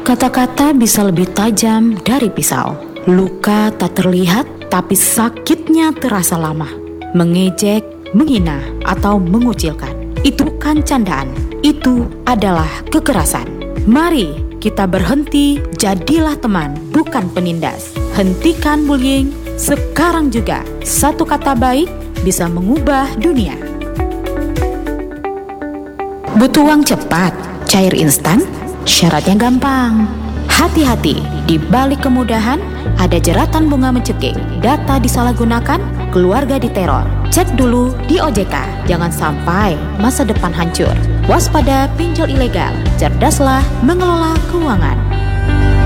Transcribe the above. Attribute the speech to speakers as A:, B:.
A: Kata-kata bisa lebih tajam dari pisau. Luka tak terlihat, tapi sakitnya terasa lama. Mengejek, menghina, atau mengucilkan. Itu bukan candaan. Itu adalah kekerasan. Mari kita berhenti, jadilah teman, bukan penindas. Hentikan bullying sekarang juga. Satu kata baik bisa mengubah dunia. Butuh uang cepat, cair instan? Syaratnya gampang. Hati-hati, di balik kemudahan ada jeratan bunga mencekik. Data disalahgunakan, keluarga diteror. Cek dulu di OJK, jangan sampai masa depan hancur. Waspada pinjol ilegal, cerdaslah mengelola keuangan.